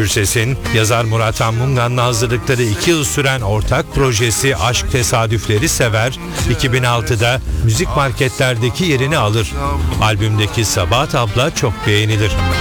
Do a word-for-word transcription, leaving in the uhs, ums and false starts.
Gürses'in yazar Murat Anmungan'la hazırlıkları iki yıl süren ortak projesi Aşk Tesadüfleri Sever, iki bin altıda müzik marketlerdeki yerini alır. Albümdeki Sabahat Abla çok beğenilir.